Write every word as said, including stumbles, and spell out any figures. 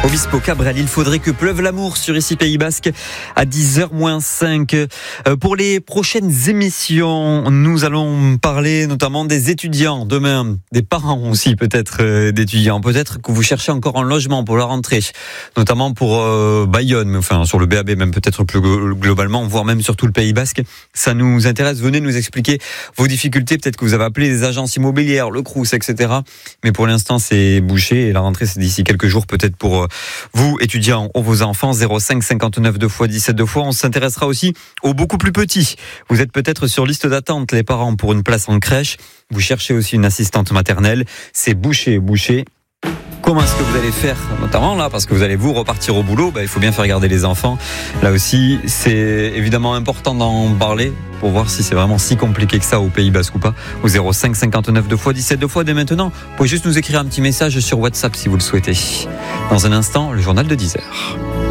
Obispo Cabrel, il faudrait que pleuve l'amour sur ici Pays Basque à dix heures moins cinq. Euh, pour les prochaines émissions, nous allons parler notamment des étudiants demain, des parents aussi peut-être euh, d'étudiants. Peut-être que vous cherchez encore un logement pour la rentrée, notamment pour euh, Bayonne, mais enfin sur le B A B même peut-être plus globalement, voire même sur tout le Pays Basque. Ça nous intéresse, venez nous expliquer vos difficultés. Peut-être que vous avez appelé les agences immobilières, le Crous, et cetera. Mais pour l'instant c'est bouché et la rentrée c'est d'ici quelques jours peut-être pour euh, vous, étudiants, ou vos enfants. Zéro cinq cinquante-neuf deux fois dix-sept deux fois. On s'intéressera aussi aux beaucoup plus petits. Vous êtes peut-être sur liste d'attente, les parents, pour une place en crèche. Vous cherchez aussi une assistante maternelle. C'est bouché, bouché. Comment est-ce que vous allez faire, notamment là, parce que vous allez vous repartir au boulot, bah, il faut bien faire garder les enfants. Là aussi, c'est évidemment important d'en parler pour voir si c'est vraiment si compliqué que ça au Pays Basque ou pas. Au zéro cinq cinquante-neuf deux fois dix-sept deux fois dès maintenant. Vous pouvez juste nous écrire un petit message sur WhatsApp si vous le souhaitez. Dans un instant, le journal de dix heures.